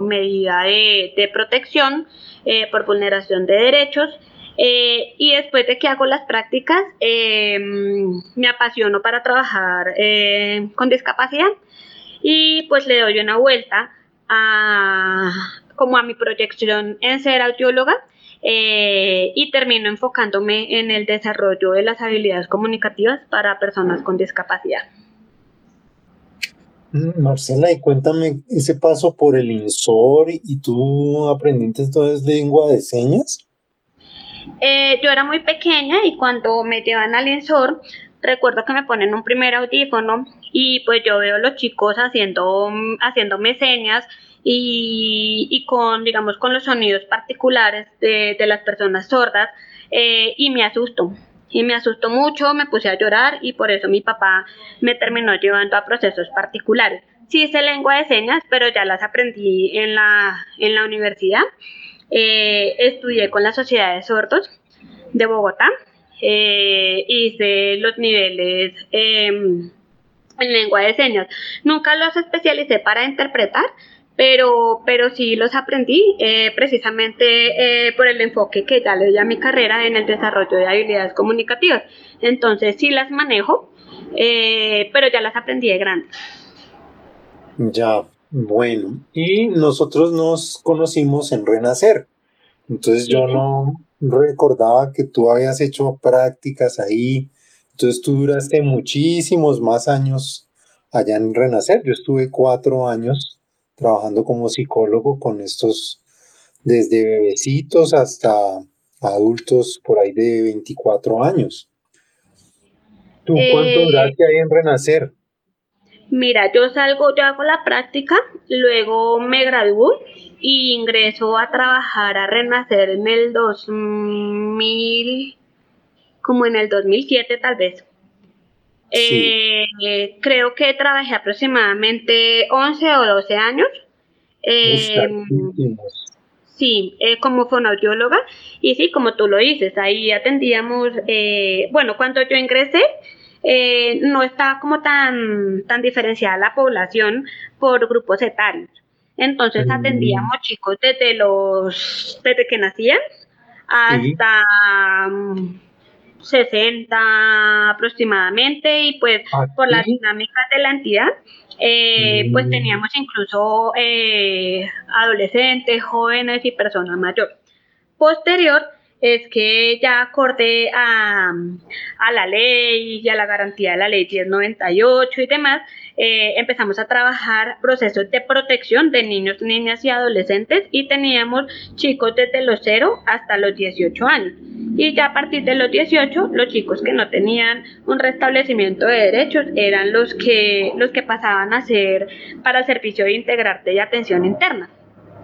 medida de protección por vulneración de derechos. Y después de que hago las prácticas, me apasiono para trabajar con discapacidad y pues le doy una vuelta como a mi proyección en ser audióloga, y termino enfocándome en el desarrollo de las habilidades comunicativas para personas con discapacidad. Marcela, y cuéntame ese paso por el INSOR y tú aprendiste entonces lengua de señas. Yo era muy pequeña y cuando me llevan al INSOR, recuerdo que me ponen un primer audífono y pues yo veo a los chicos haciéndome señas y con, digamos, con los sonidos particulares de las personas sordas, y me asusto. Y me asustó mucho, me puse a llorar y por eso mi papá me terminó llevando a procesos particulares. Sí sé lengua de señas, pero ya las aprendí en la universidad. Estudié con la Sociedad de Sordos de Bogotá, hice los niveles en lengua de señas. Nunca los especialicé para interpretar, pero sí los aprendí precisamente por el enfoque que ya le doy a mi carrera en el desarrollo de habilidades comunicativas. Entonces sí las manejo, pero ya las aprendí de grande. Ya, bueno, y nosotros nos conocimos en Renacer. Entonces Sí. yo no recordaba que tú habías hecho prácticas ahí. Entonces tú duraste muchísimos más años allá en Renacer. Yo estuve 4 años trabajando como psicólogo con estos, desde bebecitos hasta adultos por ahí de 24 años. ¿Tú cuánto Eh, duraste ahí en Renacer? Mira, yo hago la práctica, luego me gradúo y ingreso a trabajar a Renacer en el 2000, como en el 2007 tal vez. Sí, Creo que trabajé aproximadamente 11 o 12 años. Eh, hartísimos. sí, como fonoaudióloga. Y sí, como tú lo dices, ahí atendíamos, bueno, cuando yo ingresé, no estaba como tan diferenciada la población por grupos etarios. Entonces Mm, atendíamos chicos desde que nacían sí, hasta 60 aproximadamente, y pues por las aquí. dinámicas de la entidad, pues Mm, teníamos incluso adolescentes, jóvenes y personas mayores. Posterior es que ya acorde a la ley y a la garantía de la ley 1098 y demás, empezamos a trabajar procesos de protección de niños, niñas y adolescentes, y teníamos chicos desde los 0 hasta los 18 años. Y ya a partir de los 18, los chicos que no tenían un restablecimiento de derechos eran los que pasaban a ser para el servicio de integrarte y atención interna.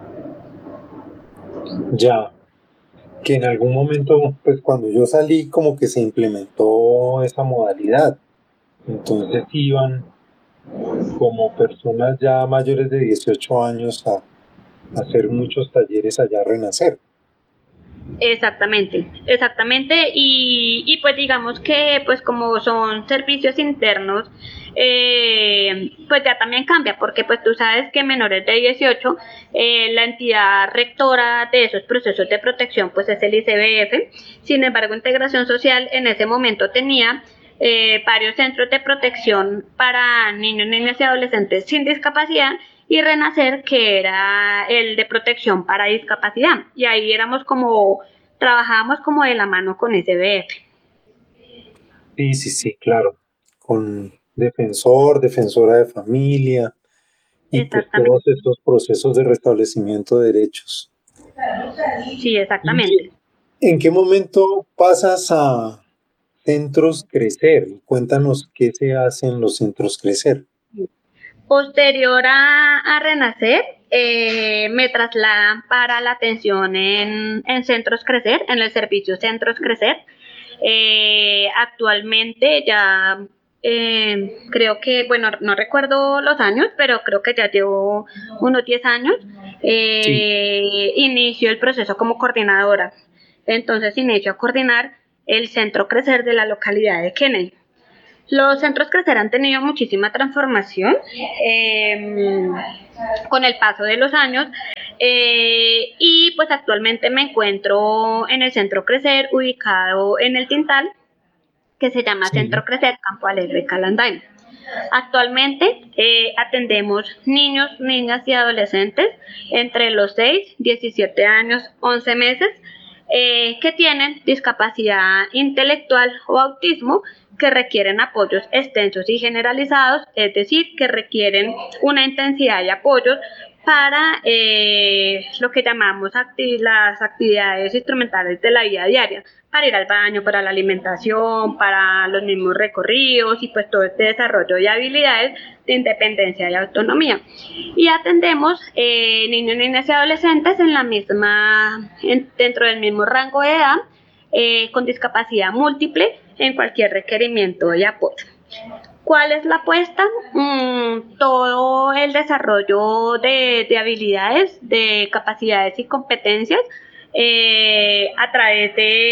ya. Que en algún momento, pues cuando yo salí, como que se implementó esa modalidad. Entonces iban como personas ya mayores de 18 años a hacer muchos talleres allá a Renacer. Exactamente, exactamente, y pues digamos que pues como son servicios internos, pues ya también cambia, porque pues tú sabes que menores de 18, la entidad rectora de esos procesos de protección pues es el ICBF. Sin embargo, Integración Social en ese momento tenía varios centros de protección para niños, niñas y adolescentes sin discapacidad, y Renacer, que era el de protección para discapacidad. Y ahí trabajábamos como de la mano con SBF. Sí, sí, sí, claro. Con defensor, defensora de familia y pues todos Exactamente. estos procesos de restablecimiento de derechos. Sí, ¿Y exactamente. en qué momento pasas a centros Crecer? Cuéntanos qué se hace en los centros Crecer. Posterior a Renacer, me trasladan para la atención en Centros Crecer, en el servicio Centros Crecer. Actualmente ya creo que, bueno, no recuerdo los años, pero creo que ya llevo unos 10 años. Sí. Inicio el proceso como coordinadora. Entonces inicio a coordinar el Centro Crecer de la localidad de Kennedy. Los centros Crecer han tenido muchísima transformación con el paso de los años y pues actualmente me encuentro en el Centro Crecer ubicado en el Tintal, que se llama Sí. Centro Crecer Campo Alegre Calandaima. Actualmente atendemos niños, niñas y adolescentes entre los 6, 17 años, 11 meses que tienen discapacidad intelectual o autismo que requieren apoyos extensos y generalizados, es decir, que requieren una intensidad de apoyos para lo que llamamos las actividades instrumentales de la vida diaria, para ir al baño, para la alimentación, para los mismos recorridos y pues todo este desarrollo de habilidades de independencia y autonomía. Y atendemos niños, niñas y adolescentes en la misma, dentro del mismo rango de edad, con discapacidad múltiple en cualquier requerimiento de apoyo. ¿Cuál es la apuesta? Todo el desarrollo de habilidades, de capacidades y competencias a través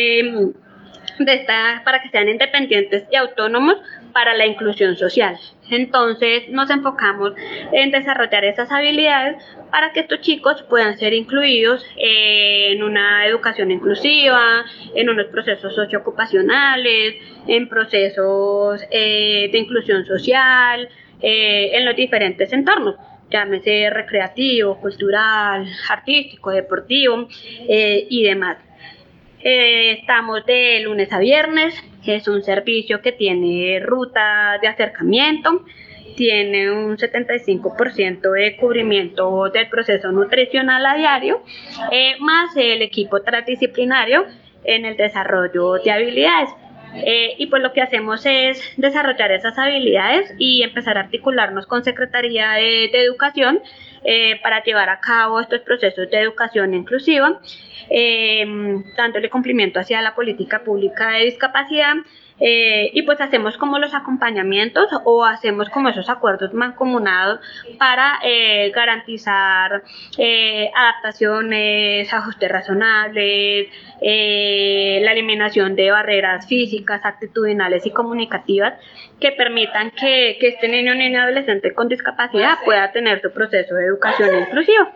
para que sean independientes y autónomos para la inclusión social. Entonces nos enfocamos en desarrollar esas habilidades para que estos chicos puedan ser incluidos en una educación inclusiva, en unos procesos socioocupacionales, en procesos de inclusión social, en los diferentes entornos, llámese recreativo, cultural, artístico, deportivo y demás. Estamos de lunes a viernes, es un servicio que tiene ruta de acercamiento, tiene un 75% de cubrimiento del proceso nutricional a diario, más el equipo transdisciplinario en el desarrollo de habilidades. Y pues lo que hacemos es desarrollar esas habilidades y empezar a articularnos con Secretaría de Educación para llevar a cabo estos procesos de educación inclusiva, dándole cumplimiento hacia la política pública de discapacidad. Y pues hacemos como los acompañamientos o hacemos como esos acuerdos mancomunados para garantizar adaptaciones, ajustes razonables, la eliminación de barreras físicas, actitudinales y comunicativas que permitan que este niño o niña adolescente con discapacidad pueda tener su proceso de educación inclusiva.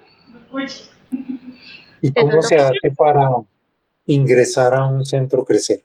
¿Y Eso cómo es lo se que hace para ingresar a un centro Crecer?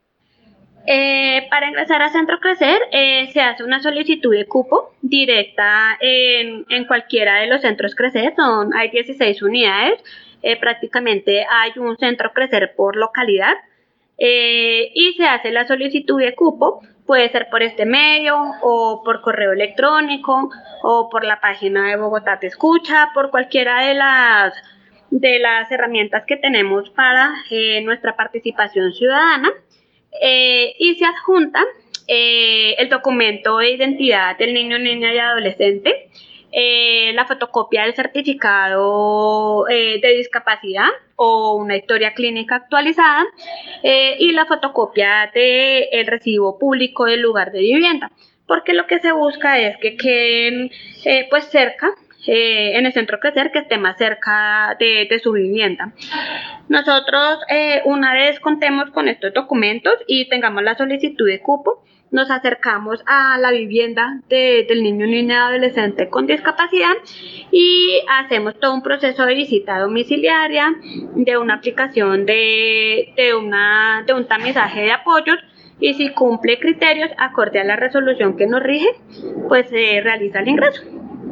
Para ingresar a Centro Crecer se hace una solicitud de cupo directa en cualquiera de los centros Crecer, hay 16 unidades, prácticamente hay un centro Crecer por localidad y se hace la solicitud de cupo, puede ser por este medio o por correo electrónico o por la página de Bogotá Te Escucha, por cualquiera de las herramientas que tenemos para nuestra participación ciudadana. Y se adjunta el documento de identidad del niño, niña y adolescente, la fotocopia del certificado de discapacidad o una historia clínica actualizada y la fotocopia del recibo público del lugar de vivienda, porque lo que se busca es que queden pues cerca en el centro Crecer, que esté más cerca de su vivienda. Nosotros, una vez contemos con estos documentos y tengamos la solicitud de cupo, nos acercamos a la vivienda del niño, niña, adolescente con discapacidad y hacemos todo un proceso de visita domiciliaria, de una aplicación de un tamizaje de apoyos y si cumple criterios acorde a la resolución que nos rige, pues se realiza el ingreso.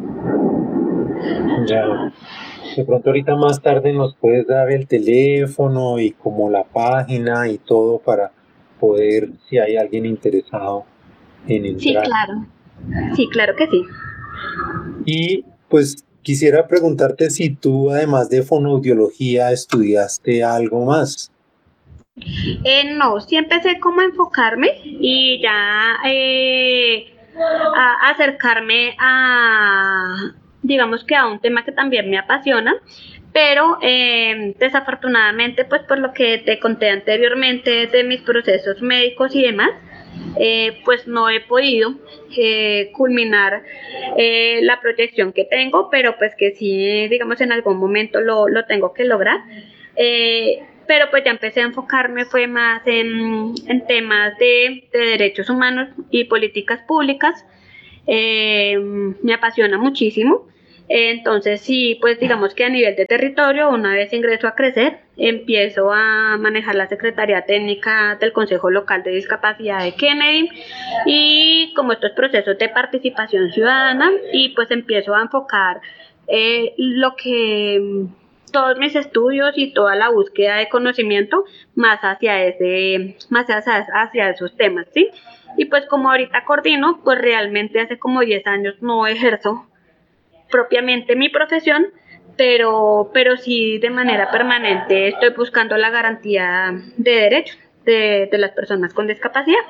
Ya, de pronto ahorita más tarde nos puedes dar el teléfono y como la página y todo para poder, si hay alguien interesado en Sí, entrar. claro. Sí, claro que sí. Y pues quisiera preguntarte si tú, además de fonoaudiología, estudiaste algo más. No, sí empecé como a enfocarme y ya a acercarme digamos que a un tema que también me apasiona, pero desafortunadamente, pues por lo que te conté anteriormente de mis procesos médicos y demás, pues no he podido culminar la proyección que tengo, pero pues que sí, digamos, en algún momento lo tengo que lograr. pero pues ya empecé a enfocarme fue más temas de derechos humanos y políticas públicas. Me apasiona muchísimo. Entonces sí, pues digamos que a nivel de territorio, una vez ingreso a Crecer, empiezo a manejar la Secretaría Técnica del Consejo Local de Discapacidad de Kennedy y como estos procesos de participación ciudadana y pues empiezo a enfocar lo que todos mis estudios y toda la búsqueda de conocimiento más hacia esos temas, ¿sí? Y pues como ahorita coordino, pues realmente hace como 10 años no ejerzo propiamente mi profesión, pero sí de manera permanente estoy buscando la garantía de derechos de las personas con discapacidad.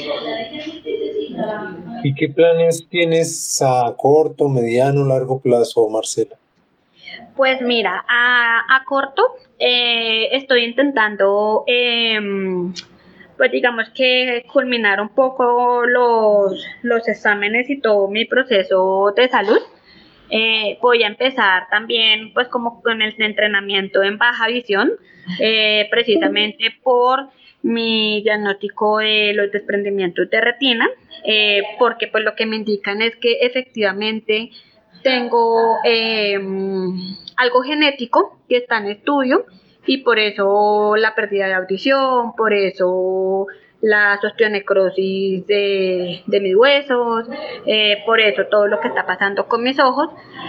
¿Y qué planes tienes a corto, mediano, largo plazo, Marcela? Pues mira, a corto estoy intentando, pues digamos que culminar un poco los exámenes y todo mi proceso de salud. Voy a empezar también pues como con el entrenamiento en baja visión, precisamente por mi diagnóstico de los desprendimientos de retina, porque pues lo que me indican es que efectivamente tengo algo genético que está en estudio y por eso la pérdida de audición, por eso la osteonecrosis de mis huesos, por eso todo lo que está pasando con mis ojos.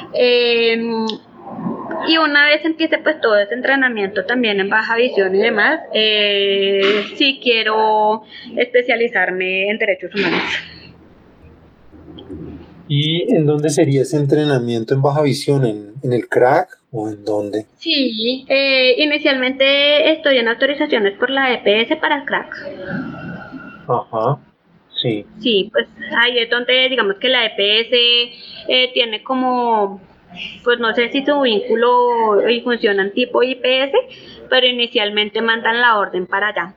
Y una vez empiece pues todo ese entrenamiento también en baja visión y demás, sí quiero especializarme en derechos humanos. ¿Y en dónde sería ese entrenamiento en baja visión? ¿En el crack o en dónde? Sí, inicialmente estoy en autorizaciones por la EPS para el crack. Ajá, sí. Sí, pues ahí es donde digamos que la EPS tiene como, pues no sé si su vínculo y funcionan tipo IPS, pero inicialmente mandan la orden para allá.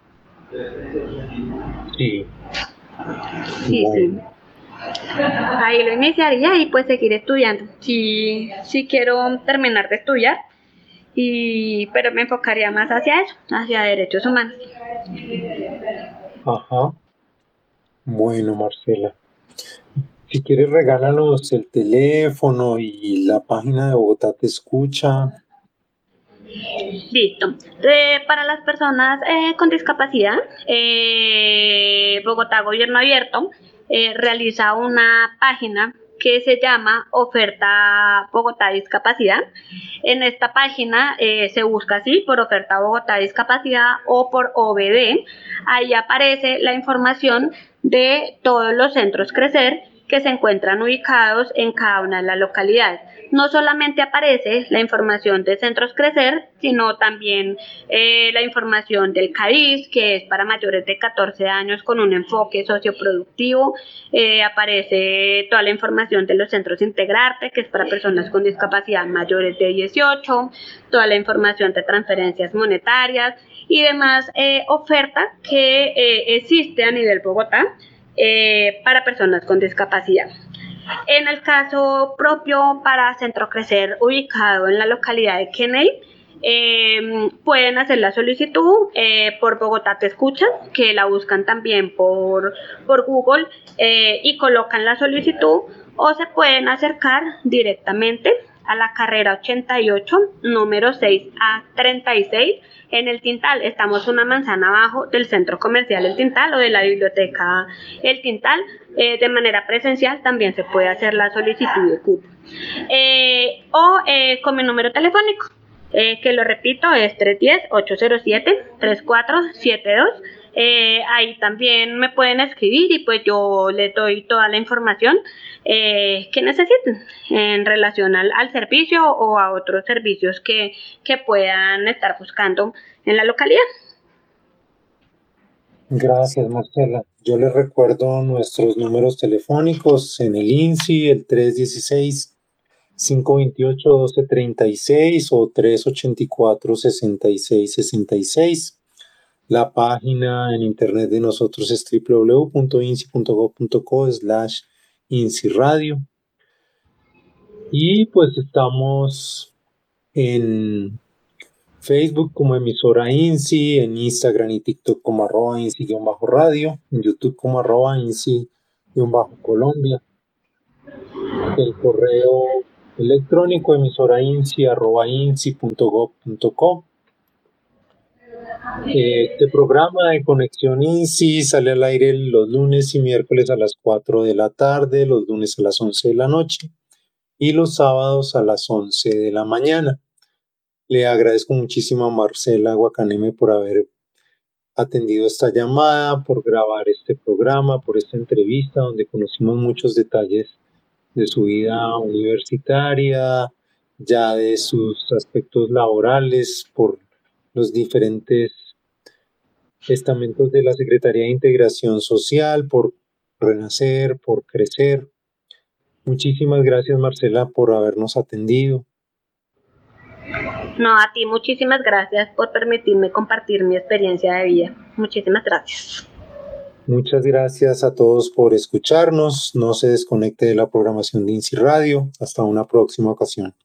Sí. Sí, Bueno. sí. Ahí lo iniciaría y pues seguir estudiando. Sí, sí quiero terminar de estudiar, pero me enfocaría más hacia eso, hacia derechos humanos. Ajá. Bueno, Marcela. Si quieres, regálanos el teléfono y la página de Bogotá Te Escucha. Listo. Para las personas con discapacidad, Bogotá Gobierno Abierto realiza una página que se llama Oferta Bogotá Discapacidad. En esta página se busca así por Oferta Bogotá Discapacidad o por OBD. Ahí aparece la información de todos los centros Crecer que se encuentran ubicados en cada una de las localidades. No solamente aparece la información de Centros Crecer, sino también la información del CADIS, que es para mayores de 14 años con un enfoque socioproductivo. Aparece toda la información de los centros Integrarte, que es para personas con discapacidad mayores de 18, toda la información de transferencias monetarias y demás oferta que existe a nivel Bogotá para personas con discapacidad. En el caso propio para Centro Crecer, ubicado en la localidad de Kennedy, pueden hacer la solicitud por Bogotá Te Escucha, que la buscan también por Google y colocan la solicitud, o se pueden acercar directamente a la carrera 88, número 6 a 36, en el Tintal. Estamos una manzana abajo del centro comercial El Tintal o de la biblioteca El Tintal. De manera presencial también se puede hacer la solicitud de cupo. O con mi número telefónico, que lo repito, es 310-807-3472. Ahí también me pueden escribir y pues yo les doy toda la información que necesiten en relación al servicio o a otros servicios que puedan estar buscando en la localidad. Gracias, Marcela. Yo les recuerdo nuestros números telefónicos en el INSI, el 316-528-1236 o 384-6666. La página en internet de nosotros es www.insi.gov.co/INSIRadio. Y pues estamos en Facebook como emisora INSI, en Instagram y TikTok como @INSI_radio, en YouTube como @INSI_Colombia, el correo electrónico emisorainsi@insi.gov.co. Este programa de Conexión INSI sale al aire los lunes y miércoles a las 4 de la tarde, los lunes a las 11 de la noche y los sábados a las 11 de la mañana. Le agradezco muchísimo a Marcela Guacaneme por haber atendido esta llamada, por grabar este programa, por esta entrevista donde conocimos muchos detalles de su vida universitaria, ya de sus aspectos laborales, por los diferentes estamentos de la Secretaría de Integración Social, por renacer, por crecer. Muchísimas gracias, Marcela, por habernos atendido. No, a ti muchísimas gracias por permitirme compartir mi experiencia de vida. Muchísimas gracias. Muchas gracias a todos por escucharnos. No se desconecte de la programación de INSI Radio. Hasta una próxima ocasión.